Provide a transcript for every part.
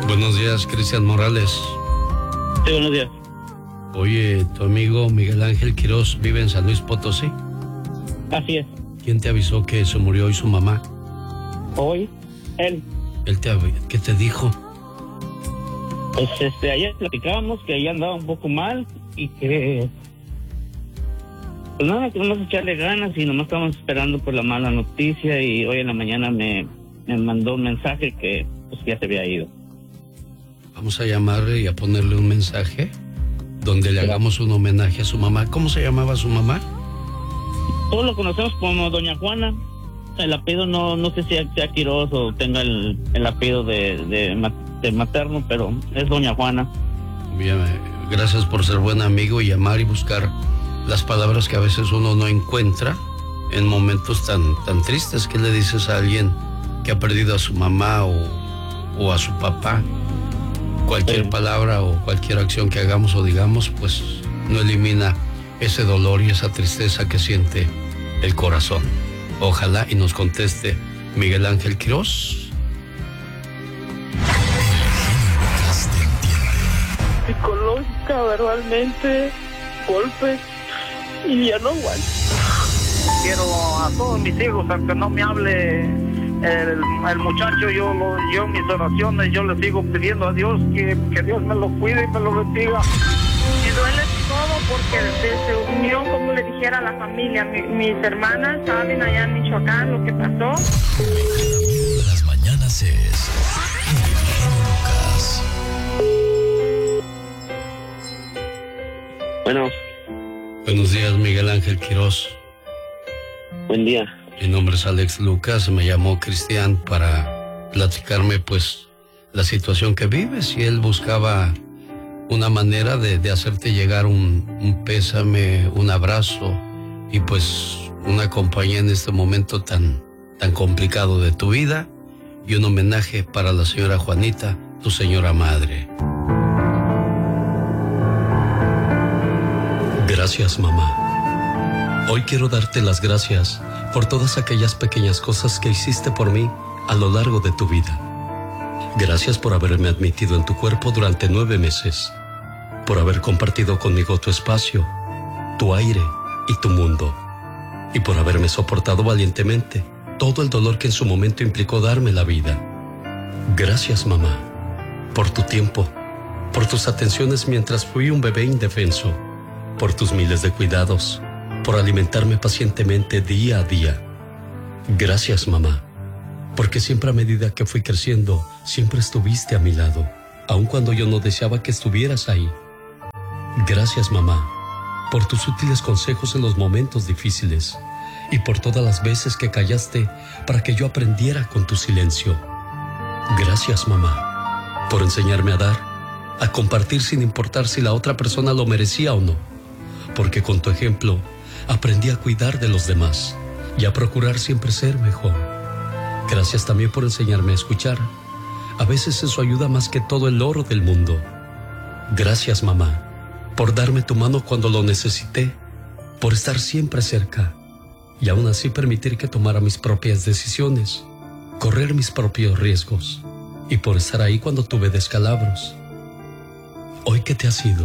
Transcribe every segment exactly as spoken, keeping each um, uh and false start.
Buenos días, Cristian Morales. Sí, buenos días. Oye, tu amigo Miguel Ángel Quirós vive en San Luis Potosí. Así es. ¿Quién te avisó que se murió hoy su mamá? Hoy, él. ¿Él te, qué te dijo? Pues este, ayer platicábamos que ella andaba un poco mal y que... Pues nada, que nomás echarle ganas y nomás estábamos esperando por la mala noticia y hoy en la mañana me, me mandó un mensaje que pues ya se había ido. Vamos a llamarle y a ponerle un mensaje donde le hagamos un homenaje a su mamá. ¿Cómo se llamaba su mamá? Todos lo conocemos como Doña Juana. El apellido no no sé si sea Quirós o tenga el, el apellido de, de, de materno, pero es Doña Juana. Bien, gracias por ser buen amigo y llamar y buscar las palabras que a veces uno no encuentra en momentos tan, tan tristes. ¿Qué le dices a alguien que ha perdido a su mamá o, o a su papá? Cualquier sí. palabra o cualquier acción que hagamos o digamos, pues no elimina ese dolor y esa tristeza que siente el corazón. Ojalá y nos conteste Miguel Ángel Quirós. Psicológica, verbalmente, golpes, y ya no aguanto. Quiero a todos mis hijos, aunque no me hable el, el muchacho, yo, lo, yo mis oraciones, yo le sigo pidiendo a Dios que, que Dios me lo cuide y me lo bendiga. Me duele todo porque se unió, como le dijera a la familia. Mi, mis hermanas saben allá en Michoacán lo que pasó. De las mañanas es Lucas. Bueno. Buenos días, Miguel Ángel Quirós. Buen día. Mi nombre es Alex Lucas, me llamó Cristian para platicarme pues la situación que vives y él buscaba una manera de, de hacerte llegar un, un pésame, un abrazo y pues una compañía en este momento tan, tan complicado de tu vida y un homenaje para la señora Juanita, tu señora madre. Gracias, mamá. Hoy quiero darte las gracias por todas aquellas pequeñas cosas que hiciste por mí a lo largo de tu vida. Gracias por haberme admitido en tu cuerpo durante nueve meses, por haber compartido conmigo tu espacio, tu aire y tu mundo, y por haberme soportado valientemente todo el dolor que en su momento implicó darme la vida. Gracias, mamá, por tu tiempo, por tus atenciones mientras fui un bebé indefenso, por tus miles de cuidados, por alimentarme pacientemente día a día. Gracias, mamá, porque siempre a medida que fui creciendo, siempre estuviste a mi lado, aun cuando yo no deseaba que estuvieras ahí. Gracias, mamá, por tus útiles consejos en los momentos difíciles y por todas las veces que callaste para que yo aprendiera con tu silencio. Gracias, mamá, por enseñarme a dar, a compartir sin importar si la otra persona lo merecía o no, porque con tu ejemplo aprendí a cuidar de los demás y a procurar siempre ser mejor. Gracias también por enseñarme a escuchar. A veces eso ayuda más que todo el oro del mundo. Gracias, mamá, por darme tu mano cuando lo necesité, por estar siempre cerca y aún así permitir que tomara mis propias decisiones, correr mis propios riesgos y por estar ahí cuando tuve descalabros. Hoy que te has ido,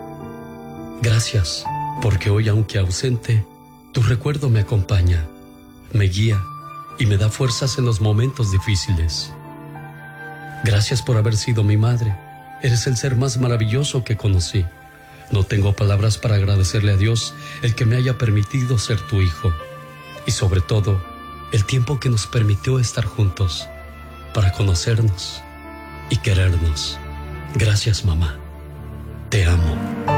gracias, porque hoy, aunque ausente, tu recuerdo me acompaña, me guía y me da fuerzas en los momentos difíciles. Gracias por haber sido mi madre. Eres el ser más maravilloso que conocí. No tengo palabras para agradecerle a Dios el que me haya permitido ser tu hijo. Y sobre todo, el tiempo que nos permitió estar juntos para conocernos y querernos. Gracias, mamá. Te amo.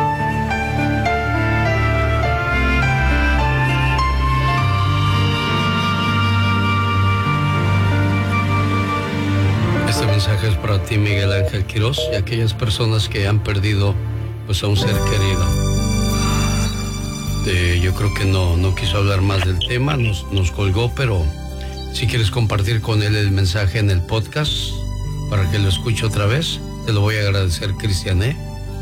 Este mensaje es para ti, Miguel Ángel Quirós, y aquellas personas que han perdido pues a un ser querido. Eh, yo creo que no, no quiso hablar más del tema, nos, nos colgó, pero si quieres compartir con él el mensaje en el podcast para que lo escuche otra vez, te lo voy a agradecer, Cristian, ¿eh?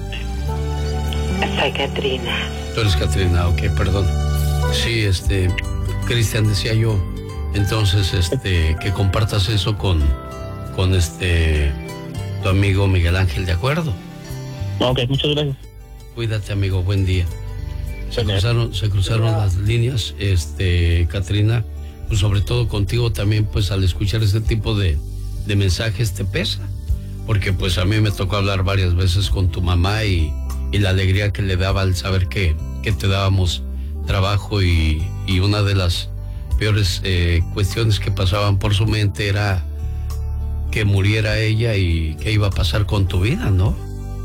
Soy Catrina. Tú eres Catrina, ok, perdón. Sí, este, Cristian, decía yo, entonces, este, que compartas eso con, con este, tu amigo Miguel Ángel, ¿de acuerdo? Ok, muchas gracias. Cuídate, amigo, buen día. Se cruzaron, se cruzaron las líneas, este, Catrina, pues sobre todo contigo también, pues al escuchar este tipo de, de mensajes te pesa, porque pues a mí me tocó hablar varias veces con tu mamá y, y la alegría que le daba al saber que, que te dábamos trabajo y, y una de las peores eh, cuestiones que pasaban por su mente era que muriera ella y qué iba a pasar con tu vida, ¿no?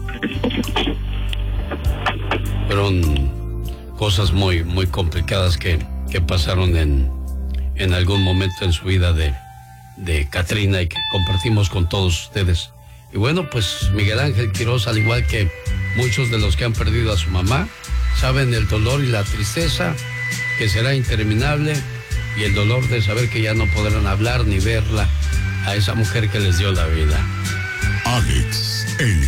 Fueron cosas muy, muy complicadas que, que pasaron en, en algún momento en su vida de, de Catrina y que compartimos con todos ustedes. Y bueno, pues Miguel Ángel Quiroz, al igual que muchos de los que han perdido a su mamá, saben el dolor y la tristeza que será interminable y el dolor de saber que ya no podrán hablar ni verla a esa mujer que les dio la vida. Alex, el